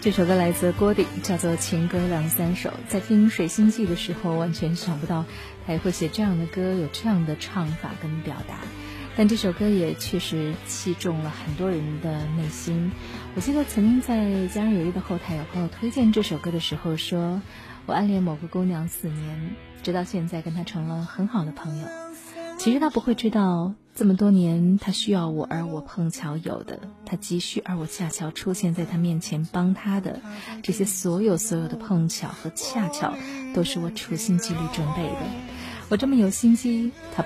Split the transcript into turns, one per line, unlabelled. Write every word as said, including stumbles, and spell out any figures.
这首歌来自郭顶，叫做《情歌两三首》。在听《水星记》的时候，完全想不到他也会写这样的歌，有这样的唱法跟表达。但这首歌也确实击中了很多人的内心。我记得曾经在家人有意的后台有朋友推荐这首歌的时候说，我暗恋某个姑娘四年，直到现在跟她成了很好的朋友。其实她不会知道，这么多年她需要我而我碰巧有的，她急需而我恰巧出现在她面前帮她的，这些所有所有的碰巧和恰巧，都是我处心积虑准备的。我这么有心机，她